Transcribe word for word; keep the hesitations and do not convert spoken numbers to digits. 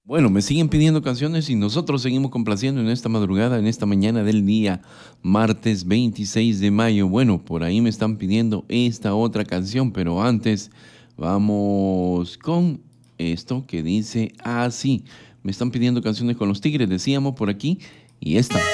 Bueno, me siguen pidiendo canciones y nosotros seguimos complaciendo en esta madrugada, en esta mañana del día, martes veintiséis de mayo. Bueno, por ahí me están pidiendo esta otra canción, pero antes vamos con esto que dice así. Me están pidiendo canciones con los Tigres, decíamos por aquí, y esta.